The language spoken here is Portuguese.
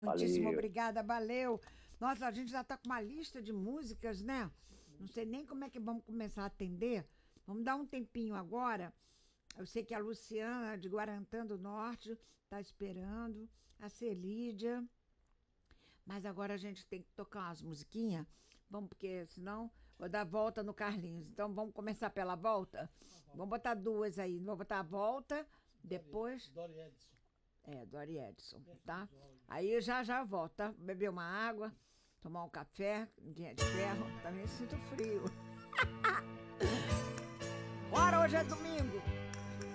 Muitíssimo Valeu. obrigada, valeu. Nossa, a gente já está com uma lista de músicas, né? Não sei nem como é que vamos começar a atender. Vamos dar um tempinho agora. Eu sei que a Luciana, de Guarantã do Norte, está esperando. A Celídia. Mas agora a gente tem que tocar umas musiquinhas. Vamos, porque senão vou dar volta no Carlinhos. Então vamos começar pela volta? Vamos botar duas aí. Vou botar a volta, depois. Dori Edson. É, do Ari Edson, tá? Aí eu já volto, tá? Beber uma água, tomar um café, ninguém é de ferro, também sinto frio. Bora, hoje é domingo!